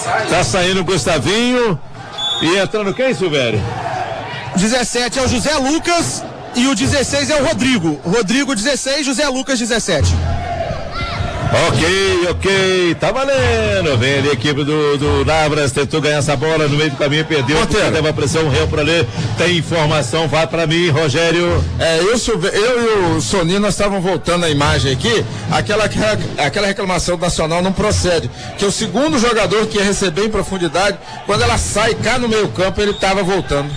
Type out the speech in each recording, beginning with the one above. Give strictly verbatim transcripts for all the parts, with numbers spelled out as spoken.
Tá saindo o Gustavinho e entrando quem, Silvério? dezessete é o José Lucas e o dezesseis é o Rodrigo. Rodrigo dezesseis, José Lucas dezessete. Ok, ok, tá valendo. Vem ali a equipe do, do Lavras, tentou ganhar essa bola no meio do caminho, perdeu. Teve a pressão, réu por ali. Tem informação, vai pra mim, Rogério. É, eu, eu e o Soninho, nós estávamos voltando a imagem aqui. Aquela, aquela reclamação do Nacional não procede. Que o segundo jogador que ia receber em profundidade, quando ela sai cá no meio campo, ele estava voltando.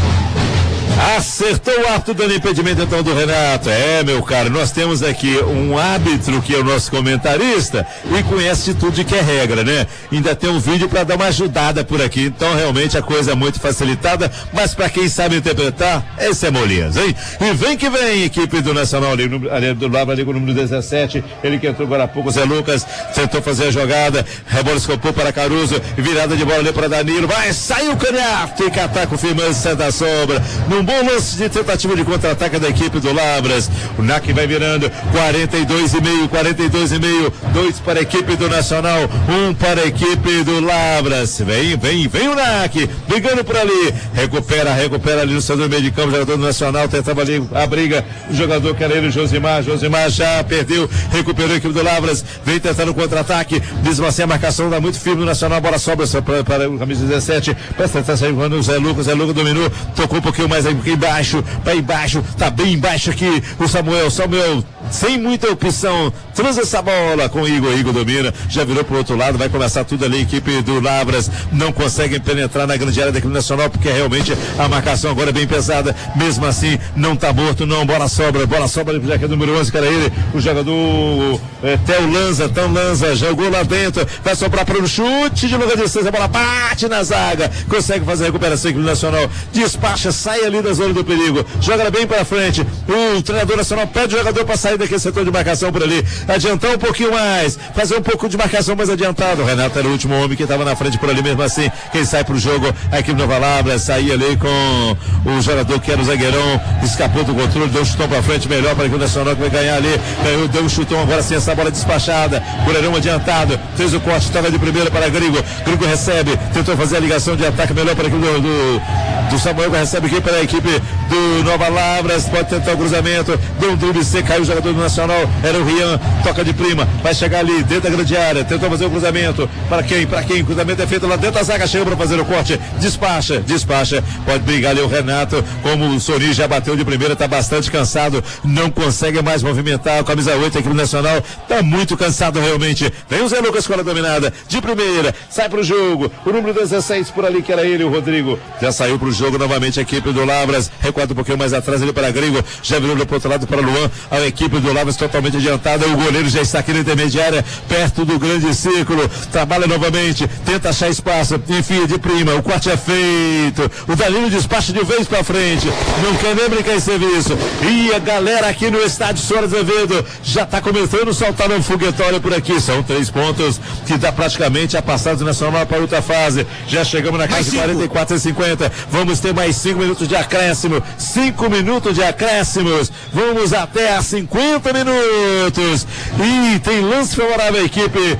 Acertou o árbitro dando impedimento então do Renato. É, meu caro, nós temos aqui um árbitro que é o nosso comentarista e conhece de tudo de que é regra, né? Ainda tem um vídeo para dar uma ajudada por aqui, então realmente a coisa é muito facilitada, mas para quem sabe interpretar, esse é moleza, hein? E vem que vem, equipe do Nacional ali, ali do Lavra ali com o número dezessete, ele que entrou agora há pouco, Zé Lucas, tentou fazer a jogada, rebola escopou para Caruso, virada de bola ali para Danilo, vai, saiu o Canhato e que ataca o firmando Santa Sombra, num bom lance de tentativa de contra-ataque da equipe do Lavras. O N A C vai virando quarenta e dois e meio, quarenta e dois e meio, dois para a equipe do Nacional, um para a equipe do Lavras. Vem, vem, vem o N A C, brigando por ali, recupera, recupera ali no centro do meio de campo, jogador do Nacional, tentava ali a briga, o jogador que era ele, Josimar, Josimar já perdeu, recuperou a equipe do Lavras, vem tentando o contra-ataque, desmacia a marcação, dá muito firme no Nacional, bola sobra para, para o camisa dezessete, para tentar sair quando o Zé Lucas, Zé Lucas dominou, tocou um pouquinho mais aí, embaixo, para embaixo, tá bem embaixo aqui o Samuel, Samuel sem muita opção, transa essa bola com o Igor, Igor domina, já virou pro outro lado, vai começar tudo ali, a equipe do Lavras não consegue penetrar na grande área da equipe nacional, porque realmente a marcação agora é bem pesada, mesmo assim não tá morto não, bola sobra, bola sobra ali pro jaquete número onze, que era ele, o jogador é, Theo Lanza, Theo Lanza, jogou lá dentro, vai sobrar para o chute de longa distância, a bola bate na zaga, consegue fazer a recuperação equipe nacional, despacha, sai ali da zona do perigo, joga bem para frente, o treinador nacional pede o jogador para sair daquele setor de marcação por ali, adiantar um pouquinho mais, fazer um pouco de marcação mais adiantado, o Renato era o último homem que estava na frente por ali mesmo assim, quem sai pro jogo, a equipe Nova Lavra, saía ali com o jogador que era o zagueirão, escapou do controle, deu um chutão para frente, melhor para a equipe nacional que vai ganhar ali, ganhou, deu um chutão, agora sim essa bola despachada, goleirão adiantado, fez o corte, toca de primeira para Grigo, Grigo recebe, tentou fazer a ligação de ataque melhor para a equipe do, do, do Samuel, que recebe aqui para a equipe do Nova Lavras, pode tentar o cruzamento, deu um drible seco, caiu o jogador do Nacional, era o Rian, toca de prima, vai chegar ali dentro da grande área, tentou fazer o cruzamento, para quem, para quem, o cruzamento é feito lá dentro da zaga, chegou para fazer o corte, despacha, despacha, pode brigar ali o Renato, como o Soninho já bateu de primeira, tá bastante cansado, não consegue mais movimentar, a camisa oito, a equipe nacional, tá muito cansado realmente, vem o Zé Lucas com a dominada, de primeira, sai pro jogo, o número dezesseis por ali, que era ele, o Rodrigo, já saiu pro jogo novamente a equipe do Lavras, recuado um pouquinho mais atrás ali para Gringo, já virou do outro lado para Luan, a equipe do Lavras totalmente adiantada, o goleiro já está aqui na intermediária, perto do grande círculo, trabalha novamente, tenta achar espaço, enfia de prima, o corte é feito, o Danilo despacha de vez para frente, não quer nem brincar em serviço, e a galera aqui no estádio Soares Azevedo já está começando a soltar um foguetório por aqui, são três pontos que dá praticamente a passada do Nacional para outra fase, já chegamos na casa de quarenta e quatro a cinquenta, vamos ter mais cinco minutos de acréscimo, cinco minutos de acréscimos, vamos até a cinquenta minutos, e tem lance favorável à equipe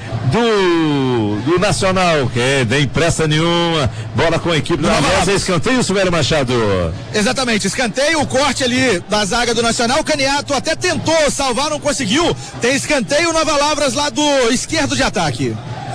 do, do Nacional, que é, nem pressa nenhuma, bola com a equipe da Nova, escanteio, Silvério Machado. Exatamente, escanteio, o corte ali da zaga do Nacional, o Caniato até tentou salvar, não conseguiu, tem escanteio, Nova Lavras lá do esquerdo de ataque.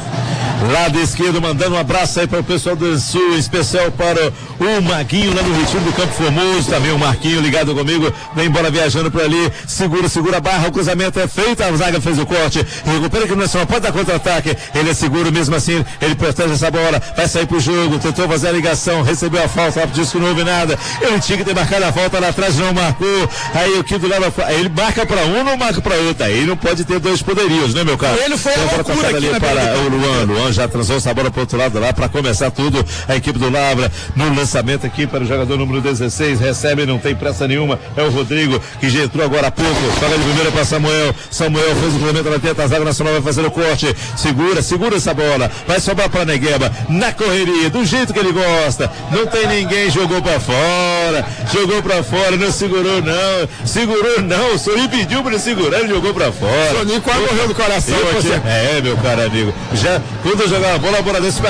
Lado esquerdo, mandando um abraço aí para o pessoal do Sul, em especial para o Maguinho lá no Retiro do Campo Formoso, também o Marquinho ligado comigo, vem embora viajando por ali, segura, segura a barra, o cruzamento é feito, a zaga fez o corte, recupera que o Nacional pode dar contra-ataque, ele é seguro mesmo assim, ele protege essa bola, vai sair pro jogo, tentou fazer a ligação, recebeu a falta, disse que não houve nada, ele tinha que ter marcado a falta lá atrás, não marcou, aí o que do lado, ele marca para um, não marca para outro, aí não pode ter dois poderios, né, meu cara? Ele foi a loucura aqui ali para o Luan, Luan já transou essa bola para o outro lado lá, para começar tudo, a equipe do Lavra, no lançamento aqui para o jogador número dezesseis, recebe, não tem pressa nenhuma, é o Rodrigo, que já entrou agora há pouco, toca de primeira para Samuel, Samuel fez o cruzamento lá dentro, a zaga nacional vai fazer o corte, segura, segura essa bola, vai sobrar para Negueba, na correria, do jeito que ele gosta, não tem ninguém, jogou para fora, jogou para fora, não segurou não, segurou não, o Soninho pediu para ele segurar, ele jogou para fora. Soninho quase morreu do coração eu, aqui. É, meu cara amigo, já, quando eu jogava bola, a bola desse